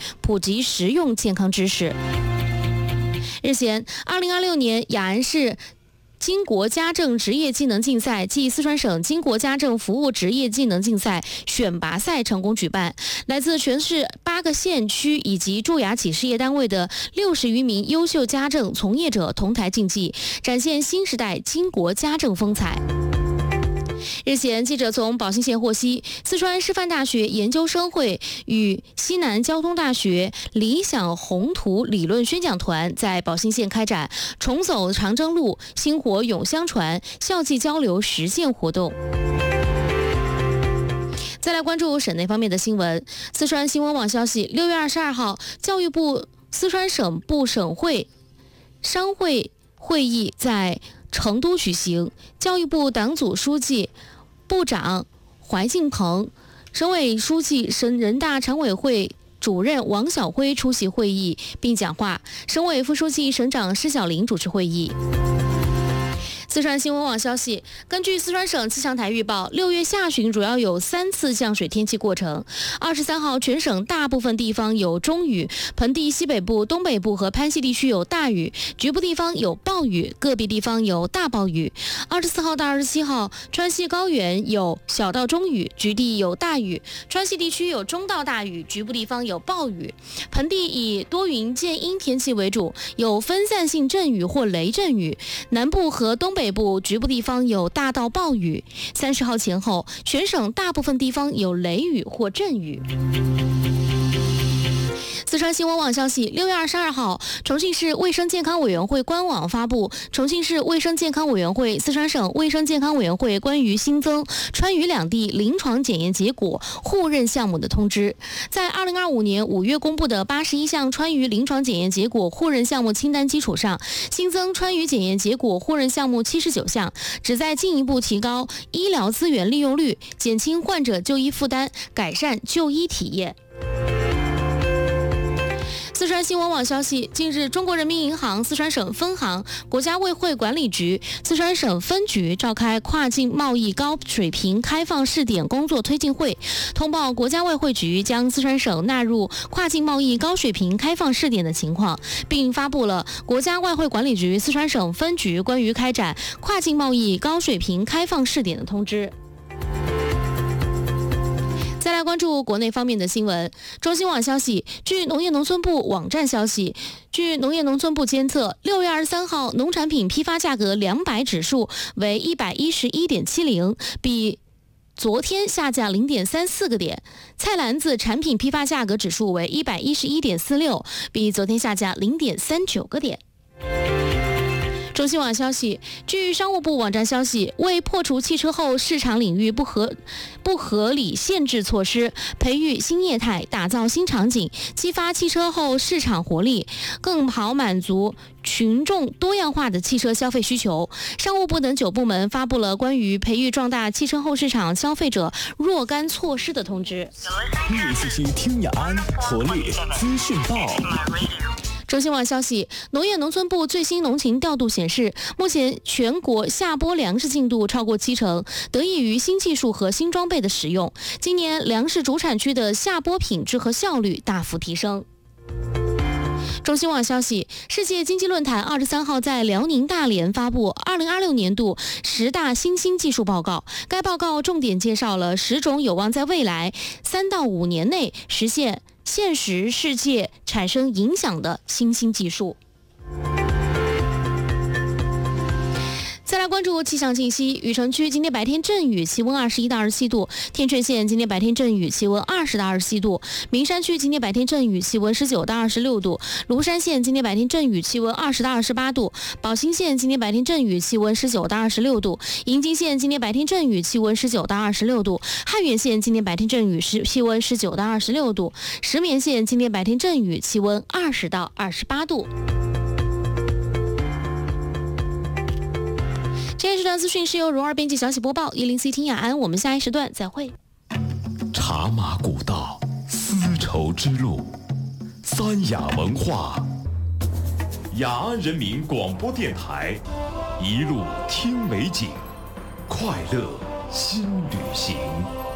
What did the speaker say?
普及实用健康知识。日前，2026年雅安市经国家政职业技能竞赛暨四川省经国家政服务职业技能竞赛选拔赛成功举办，来自全市8个县区以及驻雅企事业单位的60余名优秀家政从业者同台竞技，展现新时代经国家政风采。日前，记者从保兴县获悉，四川师范大学研究生会与西南交通大学理想宏图理论宣讲团在保兴县开展重走长征路，薪火永相传校际交流实践活动。再来关注省内方面的新闻。四川新闻网消息，6月22号，教育部四川省部省会商会会议在成都举行，教育部党组书记、部长怀敬鹏、省委书记、省人大常委会主任王晓辉出席会议并讲话，省委副书记、省长施小林主持会议。四川新闻网消息，根据四川省气象台预报，6月下旬主要有3次降水天气过程。23号，全省大部分地方有中雨，盆地西北部、东北部和潘西地区有大雨，局部地方有暴雨，个别地方有大暴雨。24号到27号，川西高原有小到中雨，局地有大雨；川西地区有中到大雨，局部地方有暴雨。盆地以多云见阴天气为主，有分散性阵雨或雷阵雨。南部和东北部局部地方有大到暴雨。30号前后，全省大部分地方有雷雨或阵雨。四川新闻网消息，6月22号，重庆市卫生健康委员会官网发布重庆市卫生健康委员会、四川省卫生健康委员会关于新增川渝两地临床检验结果互认项目的通知。在2025年5月公布的81项川渝临床检验结果互认项目清单基础上，新增川渝检验结果互认项目79项，旨在进一步提高医疗资源利用率，减轻患者就医负担，改善就医体验。四川新闻网消息，近日，中国人民银行四川省分行、国家外汇管理局、四川省分局召开跨境贸易高水平开放试点工作推进会，通报国家外汇局将四川省纳入跨境贸易高水平开放试点的情况，并发布了国家外汇管理局四川省分局关于开展跨境贸易高水平开放试点的通知。再来关注国内方面的新闻。中新网消息，据农业农村部网站消息，据农业农村部监测，6月23号农产品批发价格200指数为111.70，比昨天下降0.34个点；菜篮子产品批发价格指数为111.46，比昨天下降0.39个点。中新网消息，据商务部网站消息，为破除汽车后市场领域不合理限制措施，培育新业态，打造新场景，激发汽车后市场活力，更好满足群众多样化的汽车消费需求，商务部等9部门发布了关于培育壮大汽车后市场消费者若干措施的通知。 乐信息听雅安，活力资讯报。 中新网消息，农业农村部最新农情调度显示，目前全国下播粮食进度超过70%，得益于新技术和新装备的使用，今年粮食主产区的下播品质和效率大幅提升。中新网消息，世界经济论坛23号在辽宁大连发布2026年度10大新兴技术报告。该报告重点介绍了10种有望在未来3到5年内实现现实世界产生影响的新兴技术。再来关注气象信息，雨城区今天白天阵雨，气温21到27度；天顺县今天白天阵雨，气温20到27度；名山区今天白天阵雨，气温19到26度；芦山县今天白天阵雨，气温20到28度；宝兴县今天白天阵雨，气温19到26度；银津县今天白天阵雨，气温19到26度；汉源县今天白天阵雨，气温19到26度；石棉县今天白天阵雨，气温20到28度。这时段资讯是由蓉儿编辑小喜播报，104听雅安，我们下一时段再会。 茶马古道，丝绸之路，三雅文化，雅安人民广播电台，一路听美景，快乐新旅行。